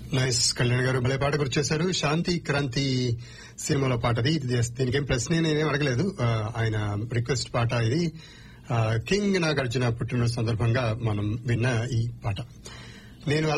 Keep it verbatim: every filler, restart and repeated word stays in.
Nice Kalyan గారు భలే పాట గుర్తు చేశారు. శాంతి క్రాంతి సినిమాలో పాటది. ఇది దీనికేం ప్రశ్న నేనేం అడగలేదు, ఆయన రిక్వెస్ట్ పాట ఇది. కింగ్ నాగార్జున పుట్టినరోజు సందర్భంగా మనం విన్న ఈ పాట. నేను